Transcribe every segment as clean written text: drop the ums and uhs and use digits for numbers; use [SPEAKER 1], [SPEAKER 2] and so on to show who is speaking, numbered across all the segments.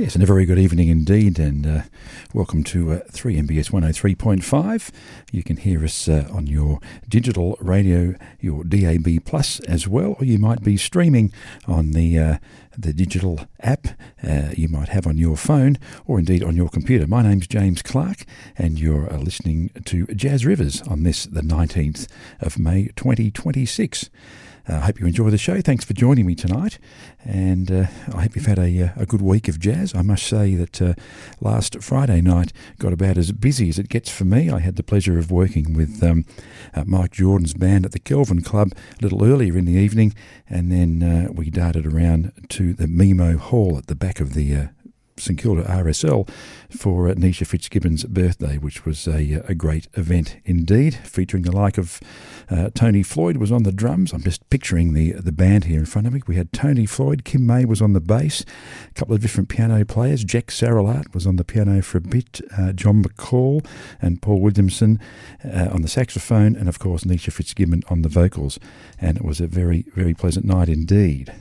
[SPEAKER 1] Yes, and a very good evening indeed, and welcome to 3MBS 103.5. You can hear us on your digital radio, your DAB Plus as well, or you might be streaming on the digital app you might have on your phone, or indeed on your computer. My name's James Clark, and you're listening to Jazz Rivers on this, the 19th of May 2026. I hope you enjoy the show. Thanks for joining me tonight, and I hope you've had a good week of jazz. I must say that last Friday night got about as busy as it gets for me. I had the pleasure of working with Mike Jordan's band at the Kelvin Club a little earlier in the evening, and then we darted around to the Mimo Hall at the back of the St Kilda RSL for Nisha Fitzgibbon's birthday, which was a great event indeed, featuring the like of Tony Floyd was on the drums. I'm just picturing the band here in front of me. We had Tony Floyd, Kim May was on the bass, a couple of different piano players. Jack Saralart was on the piano for a bit, John McCall and Paul Williamson on the saxophone, and of course Nisha Fitzgibbon on the vocals. And it was a very, very pleasant night indeed.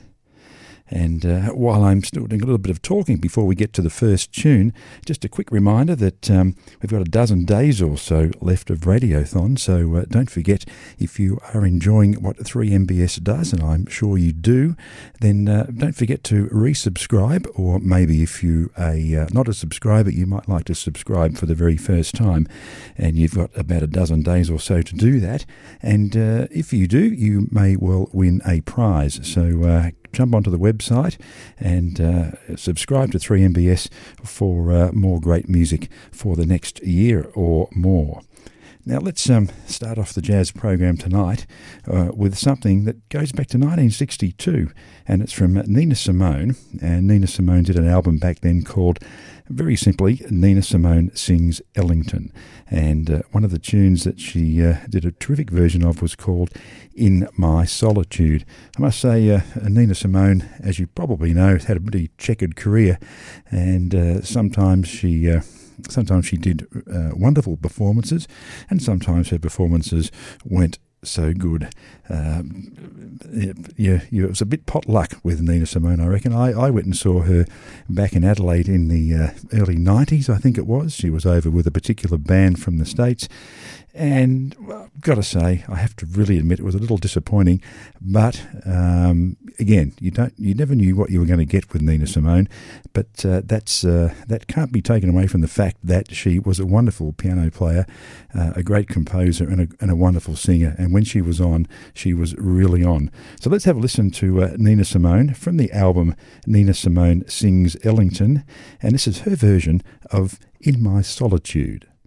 [SPEAKER 1] And while I'm still doing a little bit of talking before we get to the first tune, just a quick reminder that we've got a dozen days or so left of Radiothon, so don't forget, if you are enjoying what 3MBS does, and I'm sure you do, then don't forget to resubscribe, or maybe if you are not a subscriber, you might like to subscribe for the very first time, and you've got about a dozen days or so to do that, and if you do, you may well win a prize, so jump onto the website and subscribe to 3MBS for more great music for the next year or more. Now let's start off the jazz program tonight with something that goes back to 1962, and it's from Nina Simone. And Nina Simone did an album back then called, very simply, Nina Simone Sings Ellington. And one of the tunes that she did a terrific version of was called In My Solitude. I must say, Nina Simone, as you probably know, had a pretty checkered career, and sometimes she did wonderful performances, and sometimes her performances weren't so good. It was a bit potluck with Nina Simone, I reckon. I went and saw her back in Adelaide in the early 90s, I think it was. She was over with a particular band from the States, and I've got to say, I have to really admit, it was a little disappointing, but again, you never knew what you were going to get with Nina Simone, but that can't be taken away from the fact that she was a wonderful piano player, a great composer, and a wonderful singer, and when she was on, she was really on. So let's have a listen to Nina Simone from the album Nina Simone Sings Ellington, and this is her version of In My Solitude.